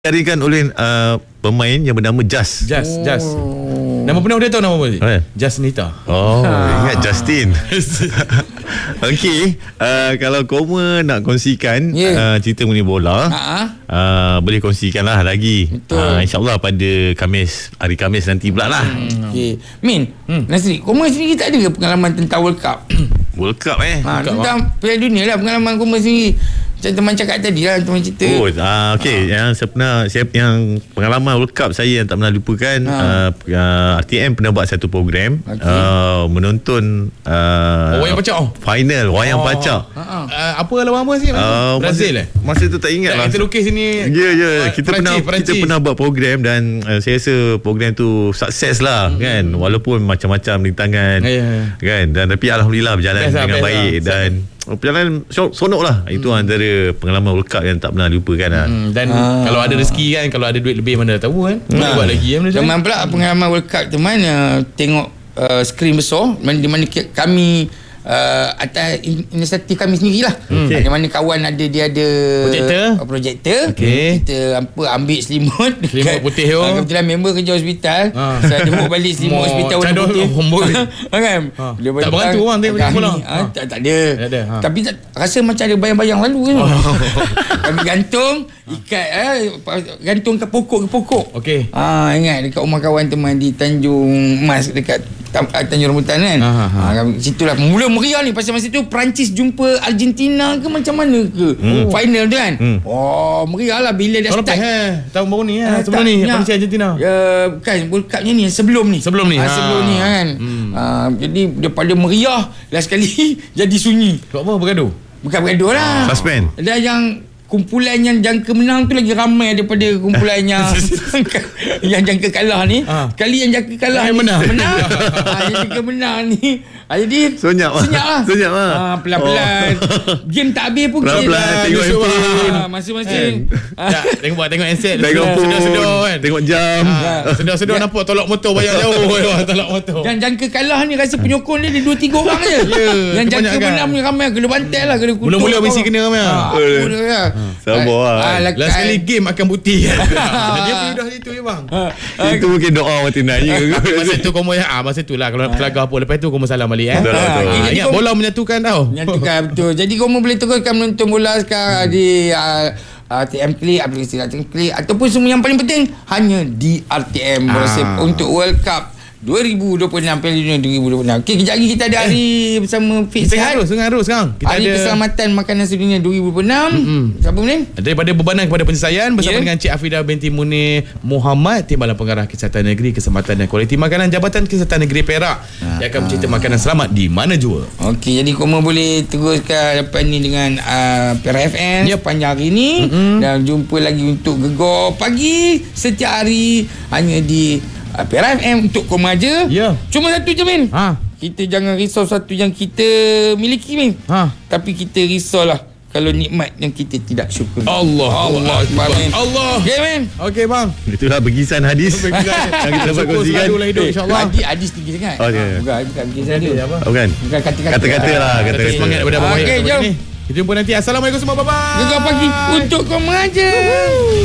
Dicarikan oleh pemain yang bernama Jas. Nama penuh dia tahu nama apa? Jas Nita. Ingat Justin. Okey, kalau Koma nak kongsikan cerita mengenai bola, boleh kongsikan lah lagi. InsyaAllah pada hari Khamis nanti pula lah. Min, Nasri, Koma sendiri tak ada ke pengalaman tentang World Cup? World Cup tentang Piala Dunia lah, pengalaman Koma sendiri. Macam teman cakap tadi lah, teman cerita. Okey, yang yang pengalaman World Cup saya yang tak pernah lupakan, RTM pernah buat satu program menonton wayang pacak. Final wayang pacak. Apa lawan apa sih? Brazil masa tu tak ingat lah. Kita lukis sini. Kita pernah buat program dan saya rasa program tu sukses lah, kan, walaupun macam-macam rintangan, kan, dan tapi alhamdulillah berjalan dengan baik dan perjalanan sonok lah. Itu antara pengalaman World Cup yang tak pernah lupakan lah. Dan kalau ada rezeki kan, kalau ada duit lebih mana tahu kan, buat lagi teman pula pengalaman World Cup teman tengok skrin besar di mana kami atas inisiatif kami sendirilah. Di mana kawan dia ada projektor. Kita ambil selimut putih tu. Kebetulan member kerja hospital. Saya ada bawa balik selimut hospital warna putih. Kan? Tak beratur orang tengok bola. Tak ada. Tapi rasa macam ada bayang-bayang lalu kan. Kami gantung ikat gantung ke pokok. Ingat dekat rumah kawan teman di Tanjung Mas, dekat Tanjung Rambutan kan. Situlah mula meriah ni. Pasal masa tu Perancis jumpa Argentina ke macam mana ke final tu kan. Meriah lah bila dah start tahun baru ni sebelum ni Perancis Argentina. Bukan World Cup ni sebelum ni kan. Jadi daripada meriah last sekali jadi sunyi. Buat apa? Bergaduh? Bukan bergaduh lah, suspend. Dan yang kumpulan yang jangka menang tu lagi ramai daripada kumpulan yang jangka kalah ni. Kali yang jangka kalah ni menang. Yang jangka menang ni jadi senyap lah. Pelan-pelan. Game tak habis pun pelan-pelan tengok handphone masing-masing. Tengok handset. Sedar-sedar kan. Tengok jam. Sedar-sedar nampak tolak motor banyak jauh. Tolak motor. Yang jangka kalah ni rasa penyokong dia 2-3 orang je. Yang jangka menang ni ramai. Kena bantai lah, kena kutuk. Mula-mula mesti kena ramai. Sabar lah. Last kali game akan bukti. Dia pindah situ je bang. Itu mungkin doa mati naya. Masa tu Koma masa tu lah kalau kelagak apa, lepas tu Koma salam balik. Ingat bola menyatukan tau. Menyatukan betul. Jadi Koma boleh teruskan menonton bola sekarang di RTM Klik, aplikasi RTM Klik, ataupun semua yang paling penting hanya di RTM untuk World Cup 2026, Piala Dunia 2026. Okey, kejap lagi kita ada hari bersama Fit Sihat. Harus sekarang. Kita hari ada keselamatan makanan sedunia 2026. Siapa ni? Daripada bebanan kepada penyelesaian bersama dengan Cik Afidah binti Munir Muhammad, Timbalan Pengarah Kesihatan Negeri, Kesempatan dan Kualiti Makanan, Jabatan Kesihatan Negeri Perak. Dia akan mencerita makanan selamat di mana jua. Okey, jadi Koma boleh teruskan lepas ni dengan Perak FM sepanjang hari ni. Dan jumpa lagi untuk Gegar Pagi setiap hari hanya di Perak FM untuk Koma je. Cuma satu je Min. Kita jangan risau satu yang kita miliki Min. Tapi kita risau lah kalau nikmat yang kita tidak syukur. Allah. Okey Min. Okey bang. Itulah bergisan hadis yang kita dapat kongsikan. InsyaAllah hadis tinggi sangat. Bukan bergisan dia. Bukan kata-kata lah. Kata semangat daripada abang. Okey, jom. Kita jumpa nanti. Assalamualaikum semua. Bye-bye. Gegar Pagi untuk Koma je.